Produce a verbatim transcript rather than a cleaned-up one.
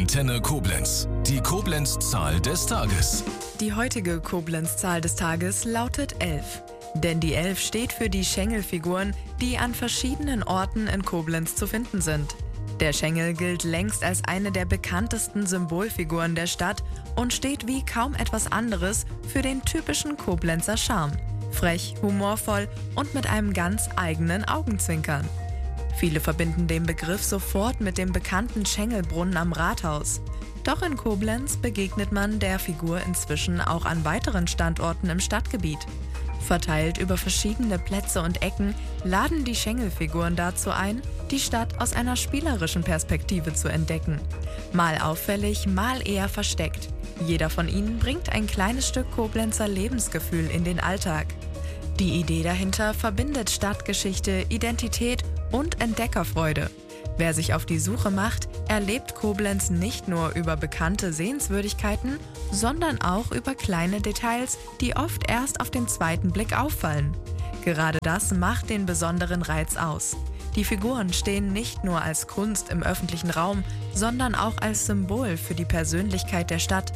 Antenne Koblenz. Die Koblenz-Zahl des Tages. Die heutige Koblenz-Zahl des Tages lautet elf. Denn die elf steht für die Schengelfiguren, die an verschiedenen Orten in Koblenz zu finden sind. Der Schengel gilt längst als eine der bekanntesten Symbolfiguren der Stadt und steht wie kaum etwas anderes für den typischen Koblenzer Charme. Frech, humorvoll und mit einem ganz eigenen Augenzwinkern. Viele verbinden den Begriff sofort mit dem bekannten Schengelbrunnen am Rathaus. Doch in Koblenz begegnet man der Figur inzwischen auch an weiteren Standorten im Stadtgebiet. Verteilt über verschiedene Plätze und Ecken laden die Schengelfiguren dazu ein, die Stadt aus einer spielerischen Perspektive zu entdecken. Mal auffällig, mal eher versteckt. Jeder von ihnen bringt ein kleines Stück Koblenzer Lebensgefühl in den Alltag. Die Idee dahinter verbindet Stadtgeschichte, Identität und Entdeckerfreude. Wer sich auf die Suche macht, erlebt Koblenz nicht nur über bekannte Sehenswürdigkeiten, sondern auch über kleine Details, die oft erst auf den zweiten Blick auffallen. Gerade das macht den besonderen Reiz aus. Die Figuren stehen nicht nur als Kunst im öffentlichen Raum, sondern auch als Symbol für die Persönlichkeit der Stadt